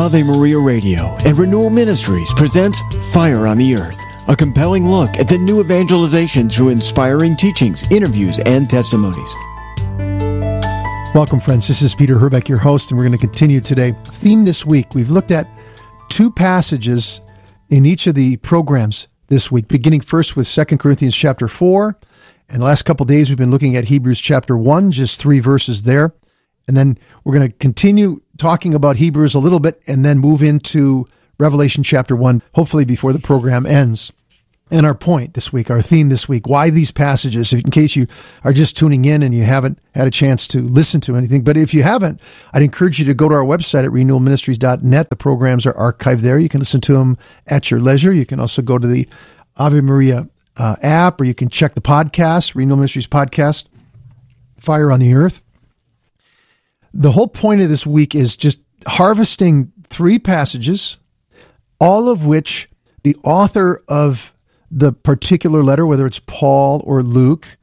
Ave Maria Radio and Renewal Ministries presents Fire on the Earth, a compelling look at the new evangelization through inspiring teachings, interviews, and testimonies. Welcome, friends. This is Peter Herbeck, your host, and we're going to continue today. Theme this week, we've looked at two passages in each of the programs this week, beginning first with 2 Corinthians chapter 4, and the last couple of days we've been looking at Hebrews chapter 1, just 3 verses there. And then we're going to continue talking about Hebrews a little bit and then move into Revelation chapter 1, hopefully before the program ends. And our point this week, our theme this week, why these passages, in case you are just tuning in and you haven't had a chance to listen to anything. But if you haven't, I'd encourage you to go to our website at renewalministries.net. The programs are archived there. You can listen to them at your leisure. You can also go to the Ave Maria app, or you can check the podcast, Renewal Ministries podcast, Fire on the Earth. The whole point of this week is just harvesting three passages, all of which the author of the particular letter, whether it's Paul or Luke,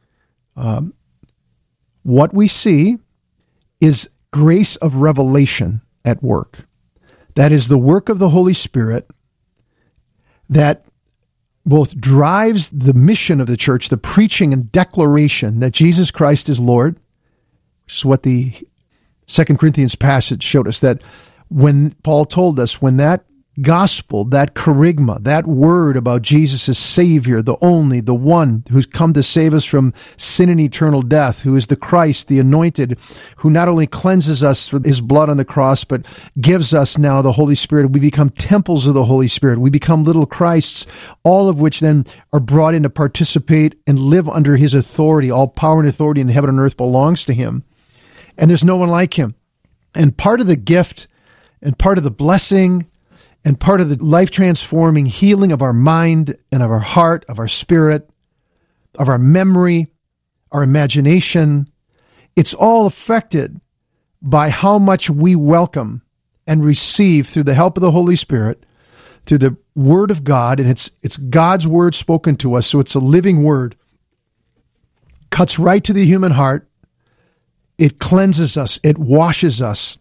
what we see is grace of revelation at work. That is the work of the Holy Spirit that both drives the mission of the church, the preaching and declaration that Jesus Christ is Lord, which is what the 2 Corinthians passage showed us, that when Paul told us, when that gospel, that kerygma, that word about Jesus as Savior, the only, the one who's come to save us from sin and eternal death, who is the Christ, the anointed, who not only cleanses us with his blood on the cross, but gives us now the Holy Spirit. We become temples of the Holy Spirit. We become little Christs, all of which then are brought in to participate and live under his authority. All power and authority in heaven and earth belongs to him. And there's no one like him. And part of the gift and part of the blessing and part of the life-transforming healing of our mind and of our heart, of our spirit, of our memory, our imagination, it's all affected by how much we welcome and receive through the help of the Holy Spirit, through the Word of God, and it's God's Word spoken to us, so it's a living Word. Cuts right to the human heart. It cleanses us. It washes us.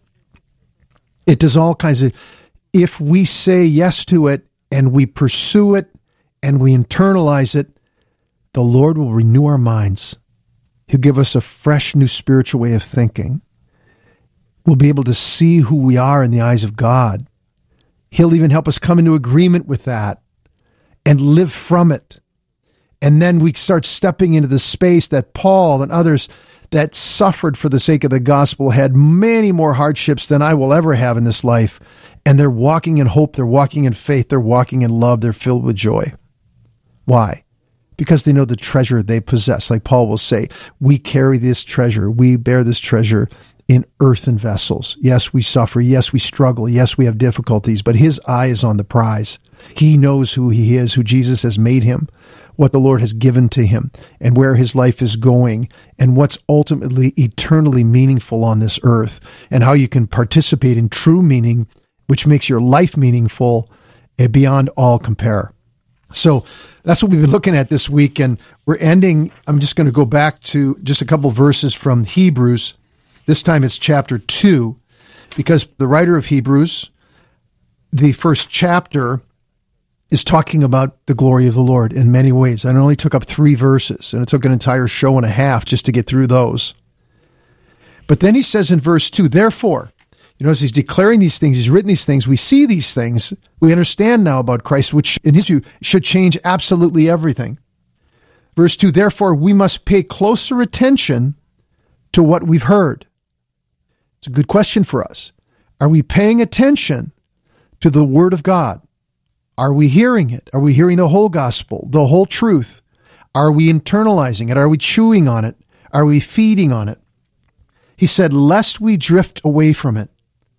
It does all kinds of... If we say yes to it and we pursue it and we internalize it, the Lord will renew our minds. He'll give us a fresh new spiritual way of thinking. We'll be able to see who we are in the eyes of God. He'll even help us come into agreement with that and live from it. And then we start stepping into the space that Paul and others that suffered for the sake of the gospel had many more hardships than I will ever have in this life. And they're walking in hope, they're walking in faith, they're walking in love, they're filled with joy. Why? Because they know the treasure they possess. Like Paul will say, we carry this treasure, we bear this treasure in earthen vessels. Yes, we suffer. Yes, we struggle. Yes, we have difficulties, but his eye is on the prize. He knows who he is, who Jesus has made him, what the Lord has given to him, and where his life is going, and what's ultimately eternally meaningful on this earth, and how you can participate in true meaning, which makes your life meaningful and beyond all compare. So that's what we've been looking at this week, and we're ending. I'm just going to go back to just a couple verses from Hebrews. This time it's chapter 2, because the writer of Hebrews, the first chapter, is talking about the glory of the Lord in many ways. And it only took up 3 verses, and it took an entire show and a half just to get through those. But then he says in verse 2, therefore, as he's declaring these things, he's written these things, we see these things, we understand now about Christ, which in his view should change absolutely everything. Verse 2, therefore, we must pay closer attention to what we've heard. It's a good question for us. Are we paying attention to the Word of God? Are we hearing it? Are we hearing the whole gospel, the whole truth? Are we internalizing it? Are we chewing on it? Are we feeding on it? He said, lest we drift away from it.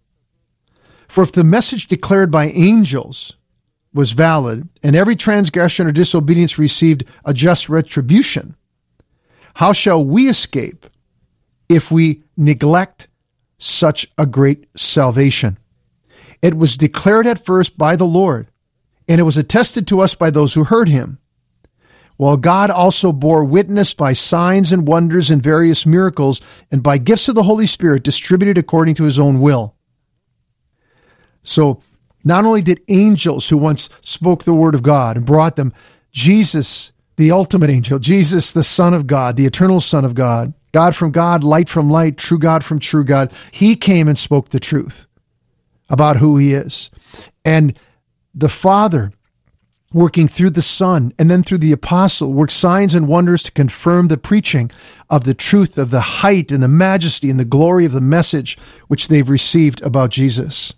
For if the message declared by angels was valid, and every transgression or disobedience received a just retribution, how shall we escape if we neglect such a great salvation? It was declared at first by the Lord, and it was attested to us by those who heard him. While God also bore witness by signs and wonders and various miracles, and by gifts of the Holy Spirit distributed according to his own will. So not only did angels who once spoke the word of God and brought them, Jesus, the ultimate angel, Jesus, the Son of God, the eternal Son of God, God from God, light from light, true God from true God, he came and spoke the truth about who he is. And the Father, working through the Son and then through the Apostle, worked signs and wonders to confirm the preaching of the truth of the height and the majesty and the glory of the message which they've received about Jesus.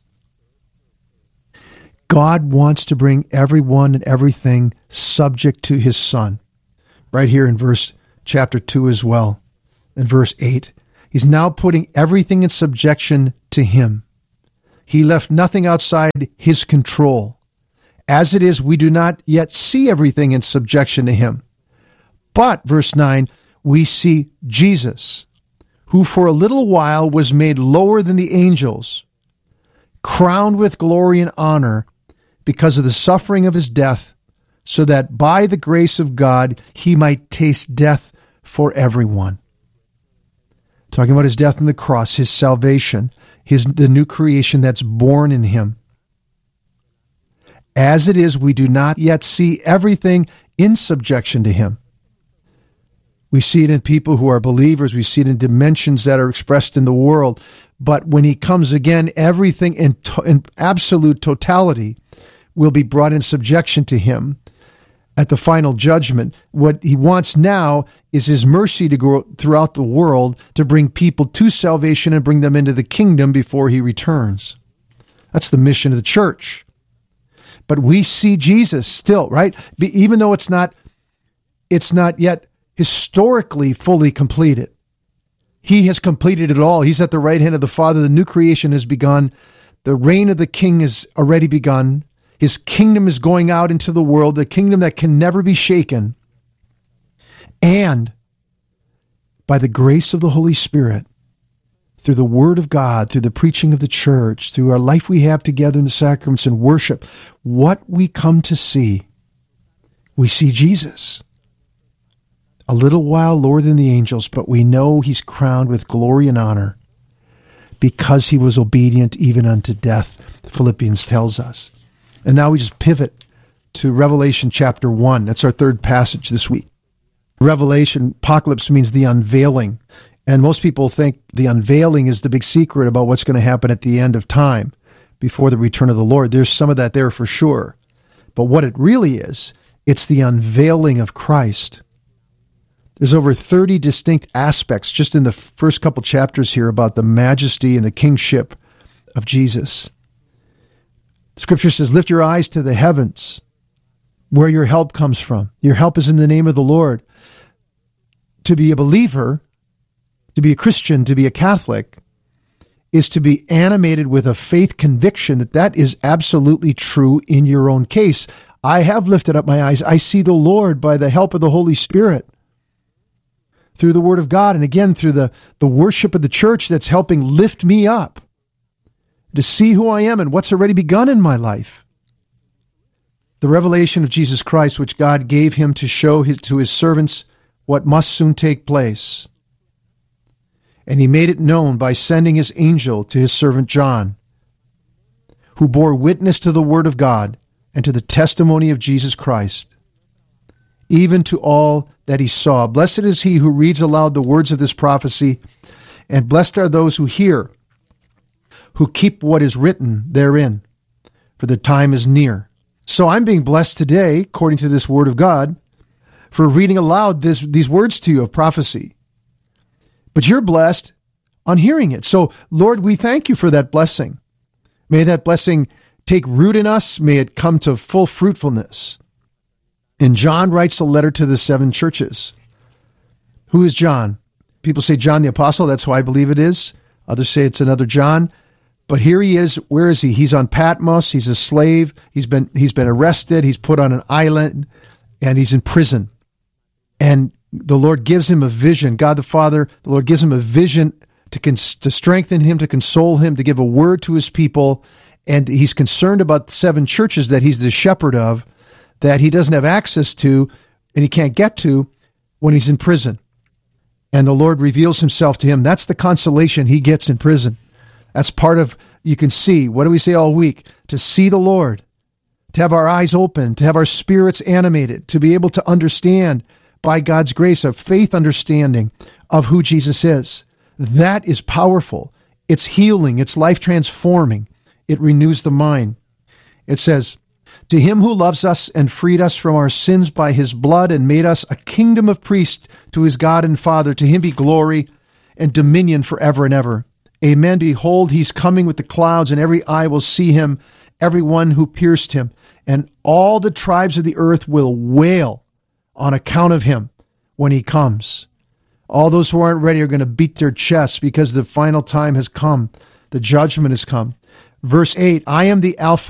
God wants to bring everyone and everything subject to his Son. Right here in chapter 2 as well, in verse 8. He's now putting everything in subjection to him. He left nothing outside his control. As it is, we do not yet see everything in subjection to him. But, verse 9, we see Jesus, who for a little while was made lower than the angels, crowned with glory and honor because of the suffering of his death, so that by the grace of God he might taste death for everyone. Talking about his death on the cross, his salvation, the new creation that's born in him. As it is, we do not yet see everything in subjection to him. We see it in people who are believers. We see it in dimensions that are expressed in the world. But when he comes again, everything in absolute totality will be brought in subjection to him at the final judgment. What he wants now is his mercy to go throughout the world to bring people to salvation and bring them into the kingdom before he returns. That's the mission of the church. But we see Jesus still, right? Even though it's not yet historically fully completed. He has completed it all. He's at the right hand of the Father. The new creation has begun. The reign of the King has already begun. His kingdom is going out into the world, the kingdom that can never be shaken. And by the grace of the Holy Spirit, through the Word of God, through the preaching of the church, through our life we have together in the sacraments and worship, what we come to see, we see Jesus. A little while lower than the angels, but we know he's crowned with glory and honor because he was obedient even unto death, Philippians tells us. And now we just pivot to Revelation chapter 1. That's our third passage this week. Revelation, apocalypse means the unveiling. And most people think the unveiling is the big secret about what's going to happen at the end of time before the return of the Lord. There's some of that there for sure. But what it really is, it's the unveiling of Christ. There's over 30 distinct aspects just in the first couple chapters here about the majesty and the kingship of Jesus. Scripture says, lift your eyes to the heavens, where your help comes from. Your help is in the name of the Lord. To be a believer, to be a Christian, to be a Catholic, is to be animated with a faith conviction that is absolutely true in your own case. I have lifted up my eyes. I see the Lord by the help of the Holy Spirit, through the Word of God, and again, through the worship of the church that's helping lift me up to see who I am and what's already begun in my life. The revelation of Jesus Christ, which God gave him to show to his servants what must soon take place. And he made it known by sending his angel to his servant John, who bore witness to the word of God and to the testimony of Jesus Christ, even to all that he saw. Blessed is he who reads aloud the words of this prophecy, and blessed are those who hear, who keep what is written therein, for the time is near. So I'm being blessed today, according to this word of God, for reading aloud these words to you of prophecy. But you're blessed on hearing it. So, Lord, we thank you for that blessing. May that blessing take root in us. May it come to full fruitfulness. And John writes a letter to the 7 churches. Who is John? People say John the Apostle. That's who I believe it is. Others say it's another John. But here he is. Where is he? He's on Patmos. He's a slave. He's been arrested. He's put on an island, and he's in prison. And the Lord gives him a vision. God the Father, the Lord gives him a vision to strengthen him, to console him, to give a word to his people. And he's concerned about the 7 churches that he's the shepherd of, that he doesn't have access to and he can't get to when he's in prison. And the Lord reveals himself to him. That's the consolation he gets in prison. That's part of you can see. What do we say all week? To see the Lord, to have our eyes open, to have our spirits animated, to be able to understand by God's grace a faith understanding of who Jesus is. That is powerful. It's healing. It's life transforming. It renews the mind. It says, to him who loves us and freed us from our sins by his blood and made us a kingdom of priests to his God and Father, to him be glory and dominion forever and ever. Amen. Behold, he's coming with the clouds, and every eye will see him, everyone who pierced him, and all the tribes of the earth will wail on account of him when he comes. All those who aren't ready are going to beat their chests because the final time has come. The judgment has come. Verse 8, I am the Alpha